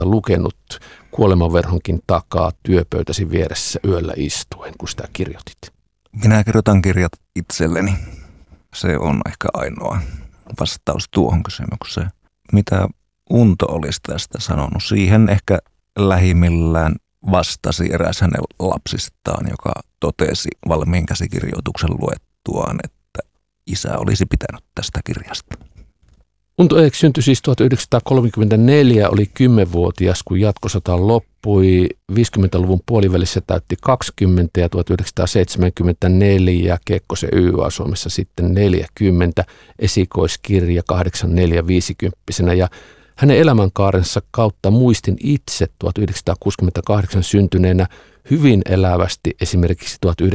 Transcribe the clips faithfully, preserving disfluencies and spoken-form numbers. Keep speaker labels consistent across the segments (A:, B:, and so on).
A: lukenut kuolemanverhonkin takaa työpöytäsi vieressä yöllä istuen, kun sitä kirjoitit?
B: Minä kirjoitan kirjat itselleni. Se on ehkä ainoa vastaus tuohon kysymykseen. Mitä Unto olisi tästä sanonut? Siihen ehkä lähimmillään vastasi eräs hänen lapsistaan, joka totesi valmiin käsikirjoituksen luettuaan, että isä olisi pitänyt tästä kirjasta.
A: Unto Eek syntyi siis tuhatyhdeksänsataakolmekymmentäneljä, oli kymmenvuotias, kun jatkosota loppui. viisikymmentäluvun puolivälissä täytti kaksikymmentä ja tuhatyhdeksänsataaseitsemänkymmentäneljä Kekkosen Y A Suomessa sitten neljäkymmentä, esikoiskirja kahdeksankymmentäneljä viisikymppisenä. Ja hänen elämänkaarensa kautta muistin itse tuhatyhdeksänsataakuusikymmentäkahdeksan syntyneenä hyvin elävästi esimerkiksi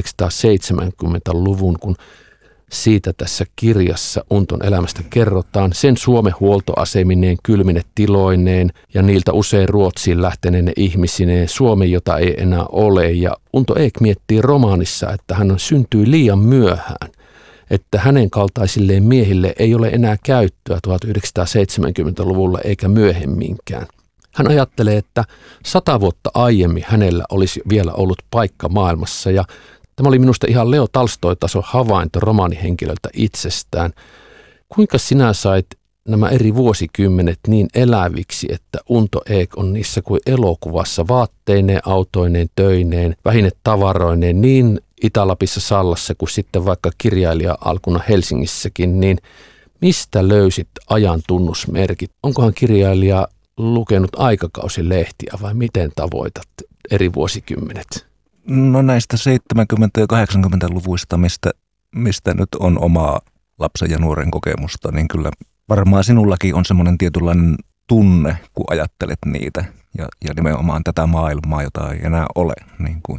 A: tuhatyhdeksänsataaseitsemänkymmentäluvun, kun siitä tässä kirjassa Unton elämästä kerrotaan, sen Suomen huoltoasemineen, kylmine tiloineen ja niiltä usein Ruotsiin lähteneen ihmisineen, Suomi, jota ei enää ole. Ja Unto Eek miettii romaanissa, että hän syntyi liian myöhään, että hänen kaltaisilleen miehille ei ole enää käyttöä tuhatyhdeksänsataaseitsemänkymmentäluvulla eikä myöhemminkään. Hän ajattelee, että sata vuotta aiemmin hänellä olisi vielä ollut paikka maailmassa ja tämä oli minusta ihan Leo Tolstoi-tason havainto romaanihenkilöltä itsestään. Kuinka sinä sait nämä eri vuosikymmenet niin eläviksi, että Unto Eek on niissä kuin elokuvassa vaatteineen, autoineen, töineen, vähine tavaroineen niin Itä-Lapissa Sallassa kuin sitten vaikka kirjailija-alkuna Helsingissäkin, niin mistä löysit ajan tunnusmerkit? Onkohan kirjailija lukenut aikakausilehtiä vai miten tavoitat eri vuosikymmenet?
B: No näistä seitsemänkymmentä- ja kahdeksankymmentäluvuista, mistä, mistä nyt on omaa lapsen ja nuoren kokemusta, niin kyllä varmaan sinullakin on semmoinen tietynlainen tunne, kun ajattelet niitä ja, ja nimenomaan tätä maailmaa, jota ei enää ole, niin kuin,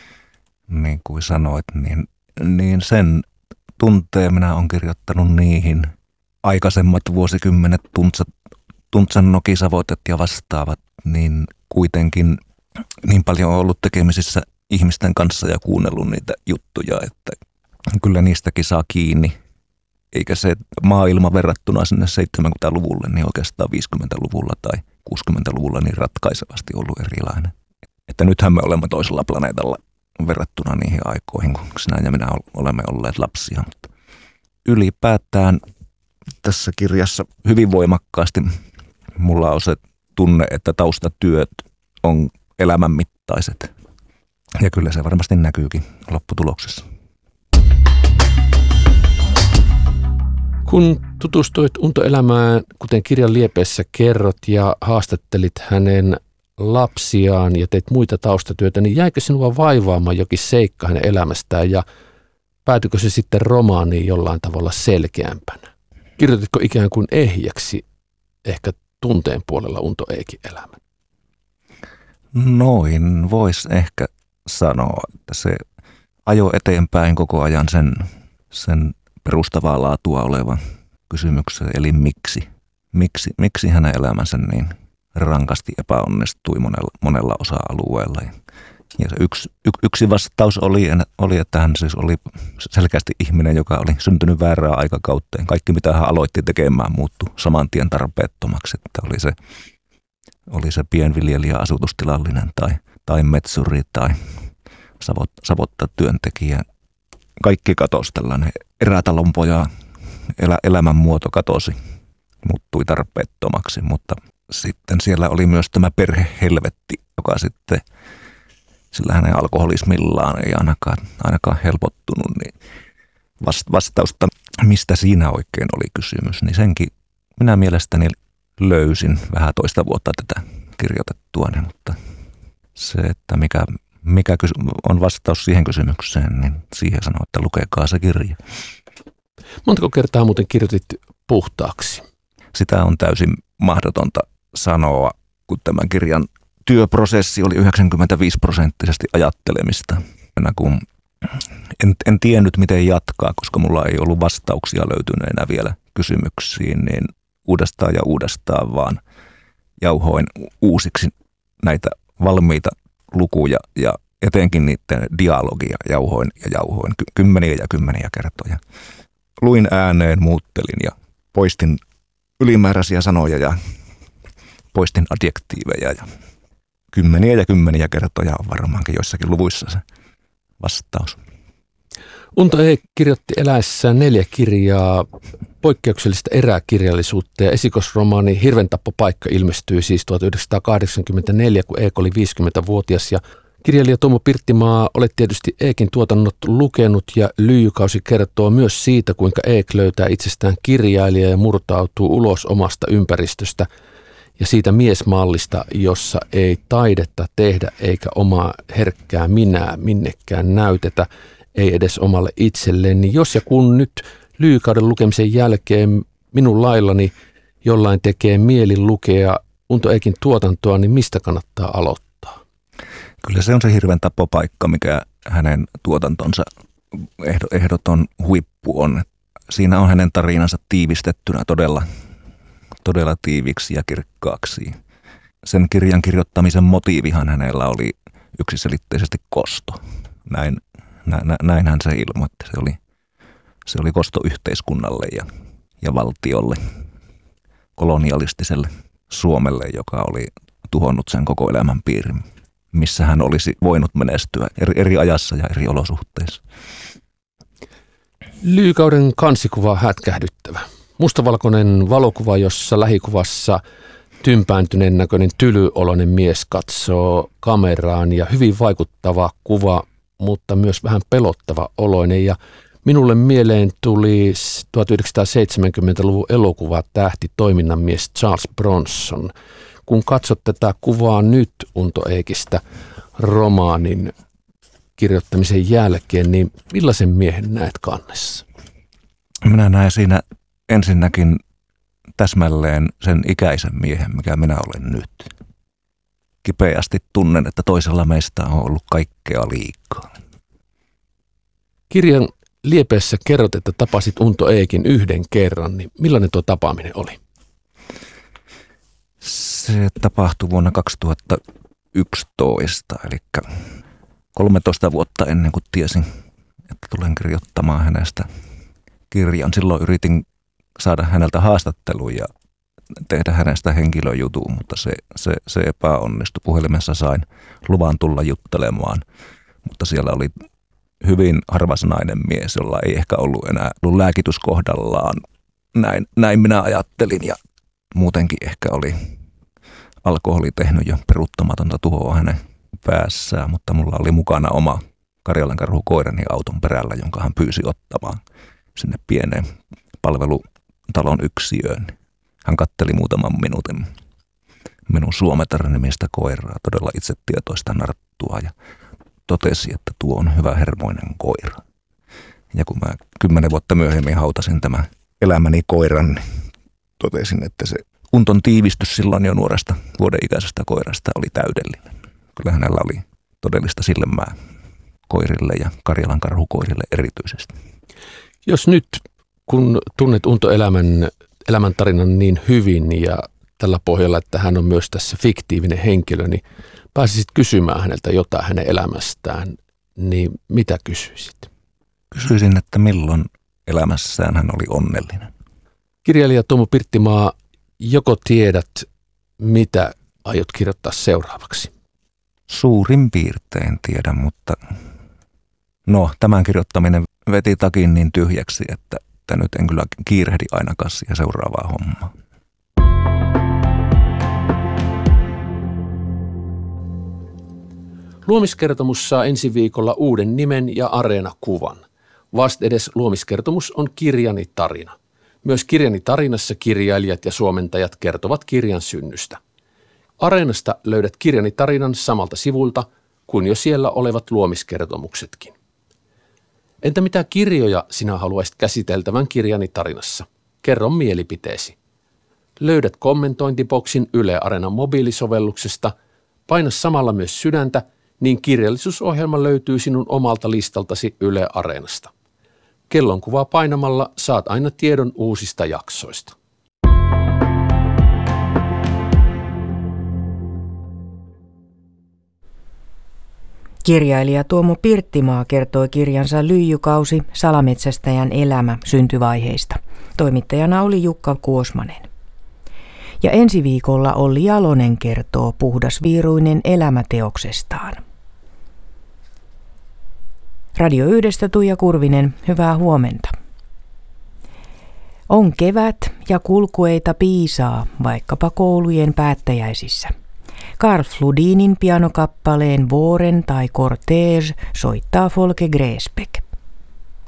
B: niin kuin sanoit, niin, niin sen tunteen minä olen kirjoittanut niihin aikaisemmat vuosikymmenet, Tuntsat, Tuntsan nokisavoitet ja vastaavat, niin kuitenkin niin paljon on ollut tekemisissä ihmisten kanssa ja kuunnellut niitä juttuja, että kyllä niistäkin saa kiinni. Eikä se maailma verrattuna sinne seitsemänkymmentäluvulle, niin oikeastaan viisikymmentäluvulla tai kuusikymmentäluvulla niin ratkaisevasti ollut erilainen. Että nythän me olemme toisella planeetalla verrattuna niihin aikoihin, kun sinä ja minä olemme olleet lapsia. Mutta ylipäätään tässä kirjassa hyvin voimakkaasti mulla on se tunne, että taustatyöt on elämän mittaiset. Ja kyllä se varmasti näkyykin lopputuloksessa.
A: Kun tutustuit Unto elämään, kuten kirjan liepeessä kerrot ja haastattelit hänen lapsiaan ja teit muita taustatyötä, niin jäikö sinua vaivaamaan jokin seikka hänen elämästään ja päätyikö se sitten romaaniin jollain tavalla selkeämpänä? Kirjoititko ikään kuin ehjäksi ehkä tunteen puolella Unto Eekin elämän?
B: Noin voisi ehkä sanoa, että se ajo eteenpäin koko ajan sen, sen perustavaa laatua olevan kysymyksen, eli miksi. Miksi, miksi hänen elämänsä niin rankasti epäonnistui monella, monella osa-alueella. Ja se yksi, yksi vastaus oli, oli, että hän siis oli selkeästi ihminen, joka oli syntynyt väärään aikakauteen. Kaikki mitä hän aloitti tekemään muuttui saman tien tarpeettomaksi, että oli se Oli se pienviljelijä, asutustilallinen tai, tai metsuri tai savot, savotta työntekijä. Kaikki katosi, tällainen erätalonpoja elä, elämänmuoto katosi, muuttui tarpeettomaksi. Mutta sitten siellä oli myös tämä perhehelvetti, joka sitten sillä hänen alkoholismillaan ei ainakaan, ainakaan helpottunut. Niin vastausta, mistä siinä oikein oli kysymys, niin senkin minä mielestäni löysin vähän toista vuotta tätä kirjoitettua, mutta se, että mikä, mikä on vastaus siihen kysymykseen, niin siihen sanoo, että lukekaa se kirja.
A: Montako kertaa muuten kirjoitit puhtaaksi?
B: Sitä on täysin mahdotonta sanoa, kun tämän kirjan työprosessi oli yhdeksänkymmentäviisi prosenttisesti ajattelemista. Kun en, en tiennyt, miten jatkaa, koska mulla ei ollut vastauksia löytyneenä vielä kysymyksiin, niin uudestaan ja uudestaan vaan jauhoin uusiksi näitä valmiita lukuja ja etenkin niiden dialogia jauhoin ja jauhoin kymmeniä ja kymmeniä kertoja. Luin ääneen, muuttelin ja poistin ylimääräisiä sanoja ja poistin adjektiiveja ja kymmeniä ja kymmeniä kertoja on varmaankin joissakin luvuissa se vastaus.
A: Unto E. kirjoitti eläessään neljä kirjaa poikkeuksellista eräkirjallisuutta ja esikoisromaani Hirventappopaikka ilmestyi siis tuhatyhdeksänsataakahdeksankymmentäneljä, kun Eek oli viisikymmentävuotias ja kirjailija Tuomo Pirttimaa olet tietysti Eekin tuotannot lukenut ja Lyijykausi kertoo myös siitä, kuinka Eek löytää itsestään kirjailija ja murtautuu ulos omasta ympäristöstä ja siitä miesmallista, jossa ei taidetta tehdä eikä omaa herkkää minää minnekään näytetä, ei edes omalle itselleen. Niin jos ja kun nyt Lyijykauden lukemisen jälkeen minun laillani jollain tekee mieli lukea Unto Eekin tuotantoa, niin mistä kannattaa aloittaa?
B: Kyllä se on se Hirventappopaikka, mikä hänen tuotantonsa ehdoton huippu on. Siinä on hänen tarinansa tiivistettynä todella, todella tiiviksi ja kirkkaaksi. Sen kirjan kirjoittamisen motiivihan hänellä oli yksiselitteisesti kosto. Näin, nä, nä, näinhän se ilmoitti. Se oli, se oli kosto yhteiskunnalle ja, ja valtiolle, kolonialistiselle Suomelle, joka oli tuhonnut sen koko elämän piirin, missä hän olisi voinut menestyä eri, eri ajassa ja eri olosuhteissa.
A: Lyijykauden kansikuva on hätkähdyttävä. Mustavalkoinen valokuva, jossa lähikuvassa tympääntyneen näköinen tylyoloinen mies katsoo kameraan ja hyvin vaikuttava kuva, mutta myös vähän pelottava oloinen. Ja minulle mieleen tuli tuhatyhdeksänsataaseitsemänkymmentäluvun elokuva tähti toiminnanmies Charles Bronson. Kun katsot tätä kuvaa nyt Unto Eekistä romaanin kirjoittamisen jälkeen, niin millaisen miehen näet kannessa?
B: Minä näen siinä ensinnäkin täsmälleen sen ikäisen miehen, mikä minä olen nyt. Kipeästi tunnen, että toisella meistä on ollut kaikkea liikaa.
A: Kirjan liepeessä kerrot, että tapasit Unto Eekin yhden kerran, niin millainen tuo tapaaminen oli?
B: Se tapahtui vuonna kaksituhattayksitoista, eli kolmetoista vuotta ennen kuin tiesin, että tulen kirjoittamaan hänestä kirjan. Silloin yritin saada häneltä haastattelun ja tehdä hänestä henkilöjutun, mutta se, se, se epäonnistui. Puhelimessa sain luvan tulla juttelemaan, mutta siellä oli hyvin harvasnainen mies, jolla ei ehkä ollut enää ollut lääkitys kohdallaan. Näin, näin minä ajattelin ja muutenkin ehkä oli alkoholi tehnyt jo peruuttamatonta tuhoa hänen päässään, mutta mulla oli mukana oma Karjalankarhu koirani auton perällä, jonka hän pyysi ottamaan sinne pieneen palvelutalon yksiöön. Hän katteli muutaman minuutin minun Suometar-nimistä koiraa, todella itsetietoista narttua, ja totesi, että tuo on hyvä hermoinen koira. Ja kun mä kymmenen vuotta myöhemmin hautasin tämän elämäni koiran, niin totesin, että se Unton tiivistys silloin jo nuoresta vuodenikäisestä koirasta oli täydellinen. Kyllä hänellä oli todellista silmää koirille ja Karjalan karhukoirille erityisesti.
A: Jos nyt, kun tunnet Unto elämän, elämäntarinan niin hyvin ja tällä pohjalla, että hän on myös tässä fiktiivinen henkilö, niin pääsisit kysymään häneltä jotain hänen elämästään, niin mitä kysyisit?
B: Kysyisin, että milloin elämässään hän oli onnellinen.
A: Kirjailija Tuomo Pirttimaa, joko tiedät, mitä aiot kirjoittaa seuraavaksi?
B: Suurin piirtein tiedän, mutta no, tämän kirjoittaminen veti takin niin tyhjäksi, että, että nyt en kyllä kiirehdi ainakaan siihen seuraavaa hommaa.
A: Luomiskertomus saa ensi viikolla uuden nimen ja areenakuvan. Vastedes luomiskertomus on kirjani tarina. Myös kirjani tarinassa kirjailijat ja suomentajat kertovat kirjan synnystä. Areenasta löydät kirjani tarinan samalta sivulta kuin jo siellä olevat luomiskertomuksetkin. Entä mitä kirjoja sinä haluaisit käsiteltävän kirjani tarinassa? Kerro mielipiteesi. Löydät kommentointiboksin Yle Areenan mobiilisovelluksesta, paina samalla myös sydäntä, niin kirjallisuusohjelma löytyy sinun omalta listaltasi Yle Areenasta. Kellonkuvaa painamalla saat aina tiedon uusista jaksoista.
C: Kirjailija Tuomo Pirttimaa kertoi kirjansa Lyijykausi, salametsästäjän elämä syntyvaiheista. Toimittajana oli Jukka Kuosmanen. Ja ensi viikolla Olli Jalonen kertoo puhdasviiruinen elämäteoksestaan. Radio Yhdestä Tuija Kurvinen, hyvää huomenta. On kevät ja kulkueita piisaa vaikkapa koulujen päättäjäisissä. Carl Flodinin pianokappaleen Våren tai Cortege soittaa Folke Gräsbeck.